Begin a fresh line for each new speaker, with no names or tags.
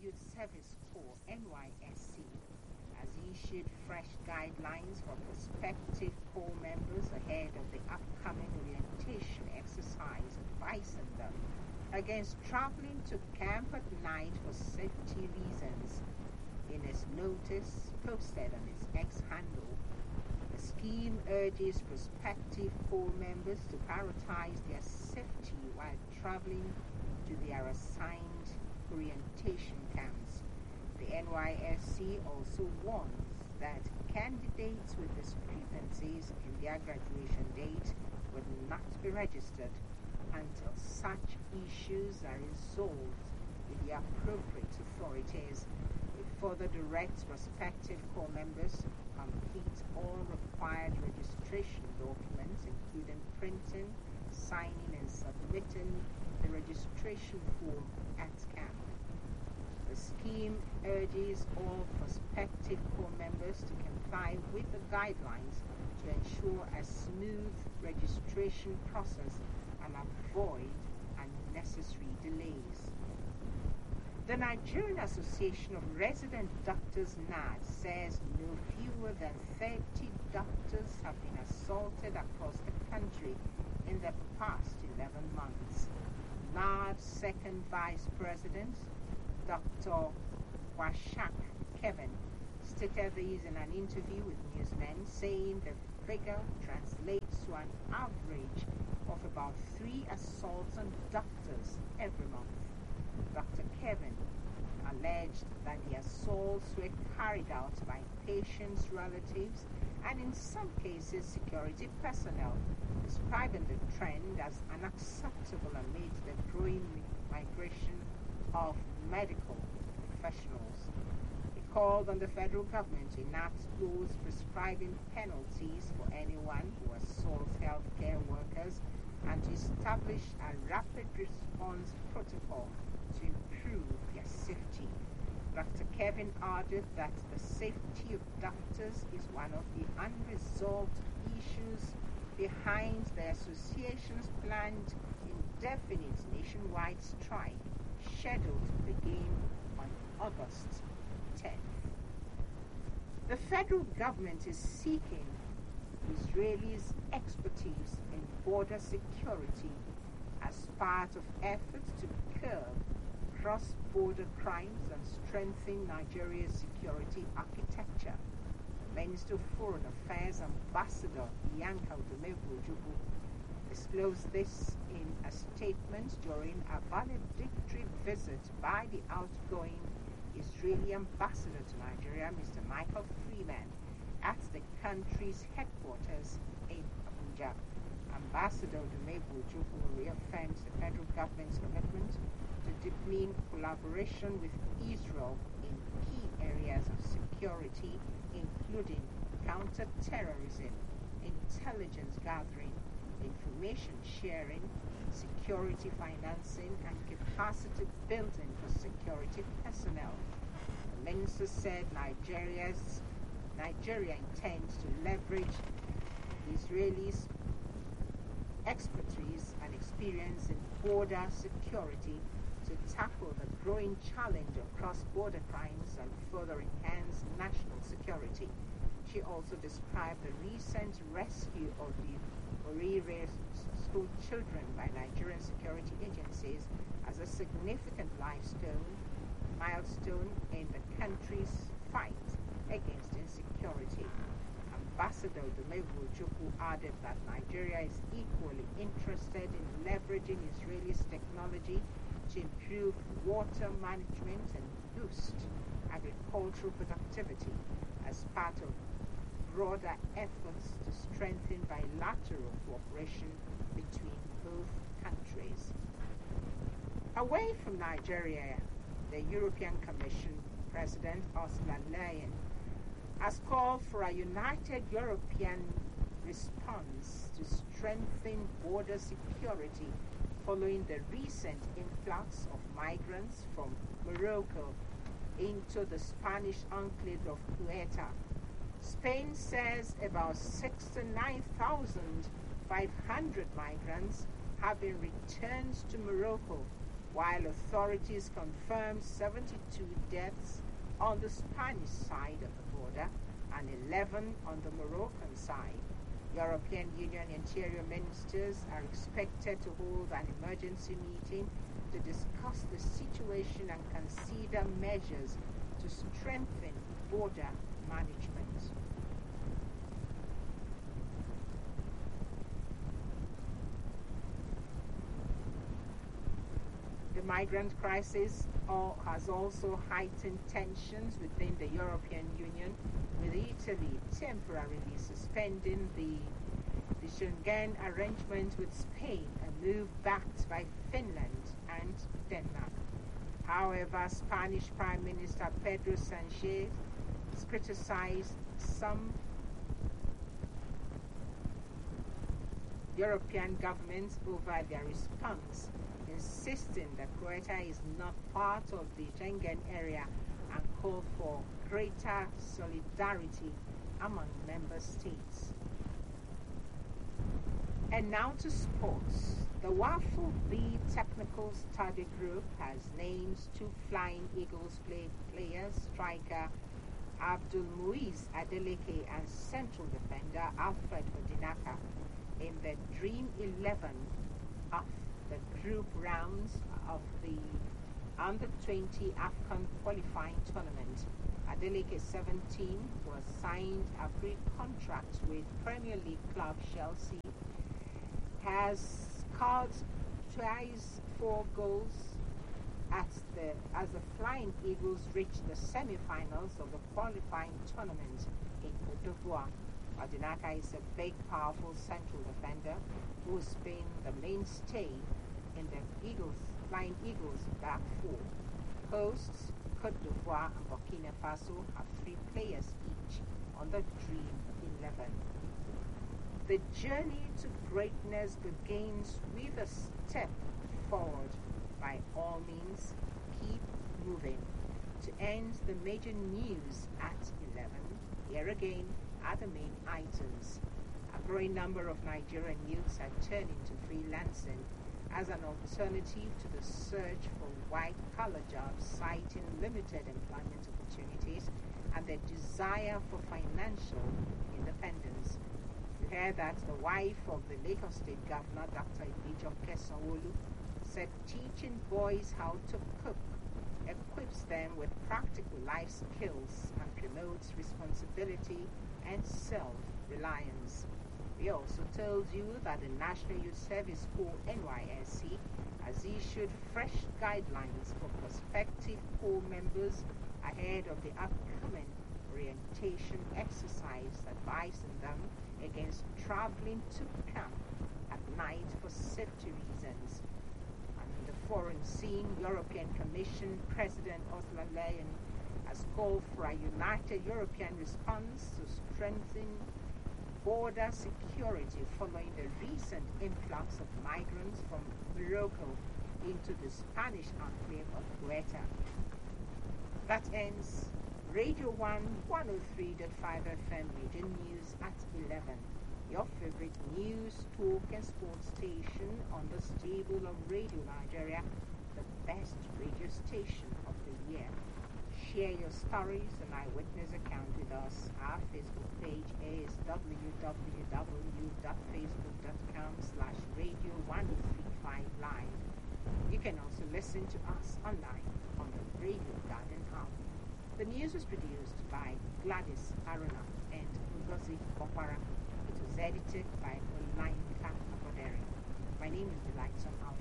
Youth Service Corps (NYSC) has issued fresh guidelines for prospective Corps members ahead of the upcoming orientation exercise, advising them against traveling to camp at night for safety reasons. In its notice posted on its X handle, the scheme urges prospective Corps members to prioritize their safety while traveling to their assigned orientation camps. The NYSC also warns that candidates with discrepancies in their graduation date will not be registered until such issues are resolved with the appropriate authorities. It further directs prospective Corps members to complete all required registration documents, including printing, signing, and submitting the registration form at camp. The scheme urges all prospective Corps members to comply with the guidelines to ensure a smooth registration process and avoid unnecessary delays. The Nigerian Association of Resident Doctors (NARD) says no fewer than 30 doctors have been assaulted across the country in the past 11 months. NARD's second vice president, Dr. Washak Kevin, stated this in an interview with newsmen, saying the figure translates to an average of about 3 assaults on doctors every month. Dr. Kevin alleged that the assaults were carried out by patients' relatives and in some cases security personnel, describing the trend as unacceptable amid the growing migration of medical professionals. He called on the federal government to enact laws prescribing penalties for anyone who assaults healthcare workers and to establish a rapid response protocol to improve their safety. Dr. Kevin added that the safety of doctors is one of the unresolved issues behind the association's planned indefinite nationwide strike scheduled to begin on August 10th. The federal government is seeking Israelis' expertise in border security as part of efforts to curb cross-border crimes and strengthen Nigeria's security architecture. The Minister of Foreign Affairs Ambassador Bianca Odumegwu Ojukwu disclosed this in a statement during a valedictory visit by the outgoing Israeli ambassador to Nigeria, Mr. Michael Freeman, at the country's headquarters in Abuja. Ambassador Odumegwu Ojukwu reaffirmed the federal government's commitment to deepening collaboration with Israel in key areas of security, including counter-terrorism, intelligence gathering, information sharing, security financing, and capacity building for security personnel. The minister said Nigeria intends to leverage the Israelis' expertise and experience in border security to tackle the growing challenge of cross-border crimes and further enhance national security. She also described the recent rescue of the Orire school children by Nigerian security agencies as a significant milestone in the country's fight against insecurity. Ambassador Odumegwu Ojukwu added that Nigeria is equally interested in leveraging Israeli's technology to improve water management and boost agricultural productivity as part of broader efforts to strengthen bilateral cooperation between both countries. Away from Nigeria, the European Commission President Ursula Leyen has called for a united European response to strengthen border security following the recent influx of migrants from Morocco into the Spanish enclave of Ceuta. Spain says about 69,500 migrants have been returned to Morocco while authorities confirmed 72 deaths on the Spanish side of the border and 11 on the Moroccan side. European Union interior ministers are expected to hold an emergency meeting to discuss the situation and consider measures to strengthen border management. The migrant crisis has also heightened tensions within the European Union, with Italy temporarily suspending the Schengen arrangement with Spain, a move backed by Finland and Denmark. However, Spanish Prime Minister Pedro Sanchez criticized some European governments over their response, insisting that Croatia is not part of the Schengen area and called for greater solidarity among member states. And now to sports. The Waffle B Technical Study Group has named two Flying Eagles players, striker Abdul Muiz Adeleke and central defender Alfred Odinaka, in the Dream 11 of the group rounds of the Under-20 AFCON qualifying tournament. Adeleke, 17, was signed a pre-contract with Premier League club Chelsea, has scored twice 4 goals as the Flying Eagles reach the semi-finals of the qualifying tournament in Côte d'Ivoire. Odinaka is a big, powerful central defender who's been the mainstay in the Flying Eagles back four. Hosts Côte d'Ivoire and Burkina Faso have 3 players each on the Dream 11. The journey to greatness begins with a step forward. By all means, keep moving. To end the major news at 11, here again are the main items. A growing number of Nigerian youths are turning to freelancing as an alternative to the search for white-collar jobs, citing limited employment opportunities and their desire for financial independence. You heard that the wife of the Lagos State Governor, Dr. Ibijoke Sanwo-Olu, said teaching boys how to cook equips them with practical life skills and promotes responsibility and self-reliance. We also told you that the National Youth Service Corps NYSC has issued fresh guidelines for prospective corps members ahead of the upcoming orientation exercise, advising them against traveling to camp at night for safety reasons. And in the foreign scene, European Commission President Ursula Leyen has called for a united European response to strengthen border security following the recent influx of migrants from Morocco into the Spanish enclave of Ceuta. That ends Radio 1 103.5 FM Major News at 11. Your favorite news, talk and sports station on the stable of Radio Nigeria, the best radio station of the year. Share your stories and eyewitness account with us. Our Facebook page is www.facebook.com/radio1035live. You can also listen to us online on the Radio Garden app. The news was produced by Gladys Aruna and Ngozi Okwara. It was edited by Olainka Akodere. My name is Delightson Alpha.